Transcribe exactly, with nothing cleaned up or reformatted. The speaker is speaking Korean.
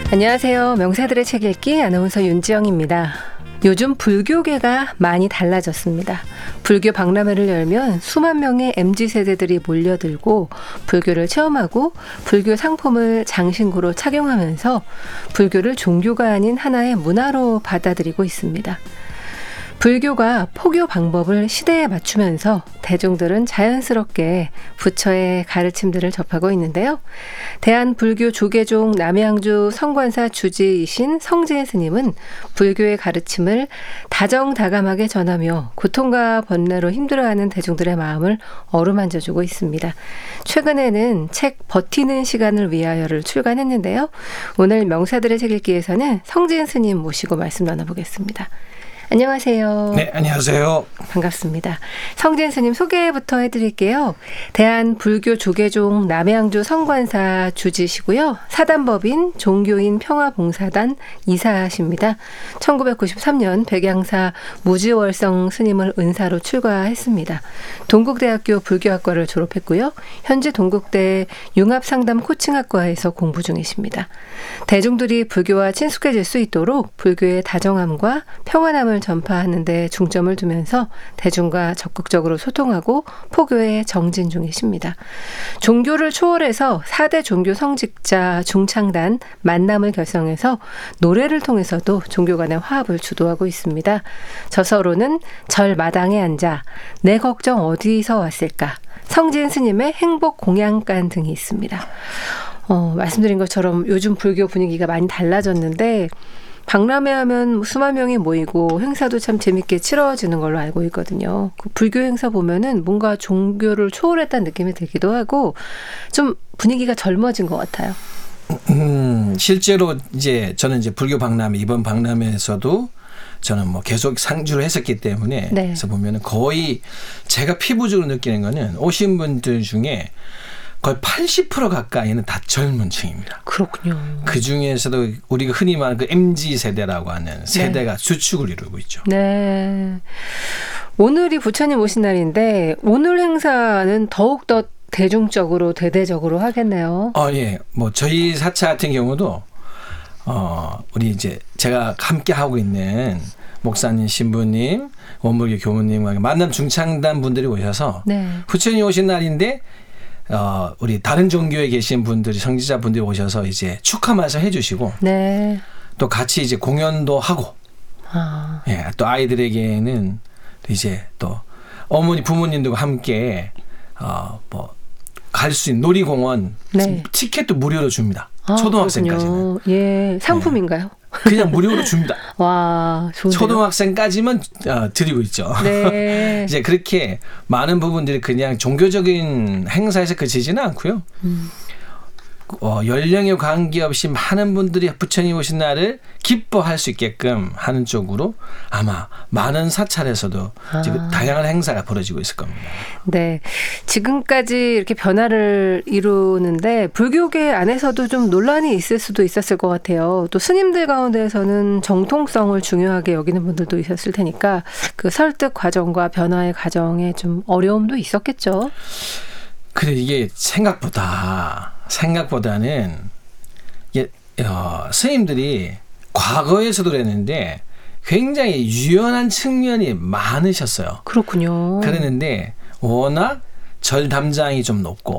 안녕하세요. 명사들의 책 읽기 아나운서 윤지영입니다. 요즘 불교계가 많이 달라졌습니다. 불교 박람회를 열면 수만 명의 엠지 세대들이 몰려들고 불교를 체험하고 불교 상품을 장신구로 착용하면서 불교를 종교가 아닌 하나의 문화로 받아들이고 있습니다. 불교가 포교 방법을 시대에 맞추면서 대중들은 자연스럽게 부처의 가르침들을 접하고 있는데요. 대한불교조계종 남양주 성관사 주지이신 성진 스님은 불교의 가르침을 다정다감하게 전하며 고통과 번뇌로 힘들어하는 대중들의 마음을 어루만져주고 있습니다. 최근에는 책 버티는 시간을 위하여를 출간했는데요. 오늘 명사들의 책 읽기에서는 성진 스님 모시고 말씀 나눠보겠습니다. 안녕하세요. 네, 안녕하세요. 반갑습니다. 성진 스님 소개부터 해드릴게요. 대한불교조계종 남양주 성관사 주지시고요. 사단법인 종교인 평화봉사단 이사십니다. 천구백구십삼 년 백양사 무지월성 스님을 은사로 출가했습니다. 동국대학교 불교학과를 졸업했고요. 현재 동국대 융합상담 코칭학과에서 공부 중이십니다. 대중들이 불교와 친숙해질 수 있도록 불교의 다정함과 평안함을 전파하는 데 중점을 두면서 대중과 적극적으로 소통하고 포교에 정진 중이십니다. 종교를 초월해서 사 대 종교 성직자 중창단 만남을 결성해서 노래를 통해서도 종교 간의 화합을 주도하고 있습니다. 저서로는 절마당에 앉아 내 걱정 어디서 왔을까, 성진 스님의 행복 공양간 등이 있습니다. 어, 말씀드린 것처럼 요즘 불교 분위기가 많이 달라졌는데 박람회 하면 수만 명이 모이고 행사도 참 재밌게 치러지는 걸로 알고 있거든요. 그 불교 행사 보면은 뭔가 종교를 초월했다는 느낌이 들기도 하고 좀 분위기가 젊어진 것 같아요. 음, 실제로 이제 저는 이제 불교 박람회, 이번 박람회에서도 저는 뭐 계속 상주를 했었기 때문에 네. 그래서 보면은 거의 제가 피부적으로 느끼는 거는 오신 분들 중에 거의 팔십 퍼센트 가까이는 다 젊은 층입니다. 그렇군요. 그 중에서도 우리가 흔히 말하는 그 엠지 세대라고 하는 세대가 네. 주축을 이루고 있죠. 네. 오늘이 부처님 오신 날인데 오늘 행사는 더욱 더 대중적으로 대대적으로 하겠네요. 어, 예. 뭐 저희 사차 같은 경우도 어, 우리 이제 제가 함께 하고 있는 목사님, 신부님, 원불교 교무님과 만남 중창단 분들이 오셔서 네. 부처님 오신 날인데 어, 우리 다른 종교에 계신 분들이 성지자 분들이 오셔서 이제 축하 말씀 해주시고, 네. 또 같이 이제 공연도 하고, 아. 예, 또 아이들에게는 이제 또 어머니 부모님들과 함께 어, 뭐 갈 수 있는 놀이공원 네. 티켓도 무료로 줍니다. 아, 초등학생까지는. 예, 상품인가요? 네. 그냥 무료로 줍니다. 와, 좋네요. 초등학생까지만 어, 드리고 있죠. 네. 이제 그렇게 많은 부분들이 그냥 종교적인 행사에서 그치지는 않고요. 음. 어, 연령에 관계없이 많은 분들이 부처님 오신 날을 기뻐할 수 있게끔 하는 쪽으로 아마 많은 사찰에서도 아. 지금 다양한 행사가 벌어지고 있을 겁니다. 네, 지금까지 이렇게 변화를 이루는데 불교계 안에서도 좀 논란이 있을 수도 있었을 것 같아요. 또 스님들 가운데에서는 정통성을 중요하게 여기는 분들도 있었을 테니까 그 설득 과정과 변화의 과정에 좀 어려움도 있었겠죠. 그래 이게 생각보다 생각보다는 이게 어, 스님들이 과거에서도 그랬는데 굉장히 유연한 측면이 많으셨어요. 그렇군요. 그랬는데 워낙 절 담장이 좀 높고